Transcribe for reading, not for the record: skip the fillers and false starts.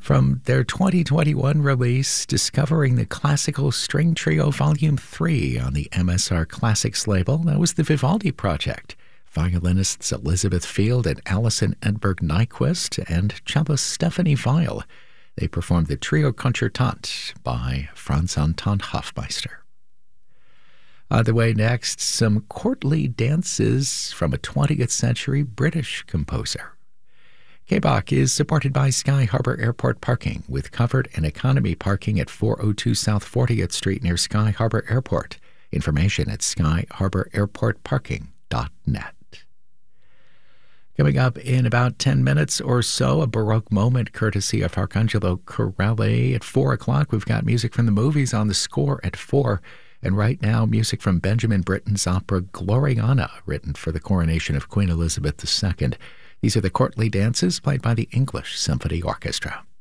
From their 2021 release, Discovering the Classical String Trio Volume 3 on the MSR Classics label, that was the Vivaldi Project. Violinists Elizabeth Field and Alison Edberg Nyquist and cellist Stephanie Weil. They performed the Trio Concertante by Franz Anton Hofmeister. On the way next, some courtly dances from a 20th century British composer. KBOC is supported by Sky Harbor Airport Parking, with covered and economy parking at 402 South 40th Street near Sky Harbor Airport. Information at skyharbor.airportparking.net. Coming up in about 10 minutes or so, a Baroque moment courtesy of Arcangelo Corelli. At 4 o'clock, we've got music from the movies on the score at 4. And right now, music from Benjamin Britten's opera Gloriana, written for the coronation of Queen Elizabeth II. These are the courtly dances played by the English Symphony Orchestra.